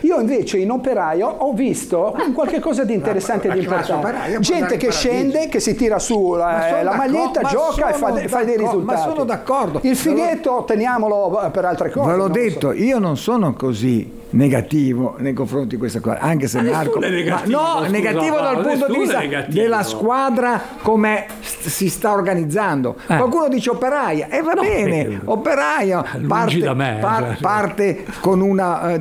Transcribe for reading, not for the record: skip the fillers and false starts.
Io invece in Operaio ho visto qualche cosa di interessante e di importante. Gente che scende, che si tira su la maglietta, gioca e fa dei risultati. Ma sono d'accordo. Il fighetto teniamolo per altre cose. Ve l'ho detto, io non sono così negativo nei confronti di questa cosa, anche se Marco negativo dal punto di vista della squadra come si sta organizzando. Qualcuno dice Operaia e va bene, Operaia parte con una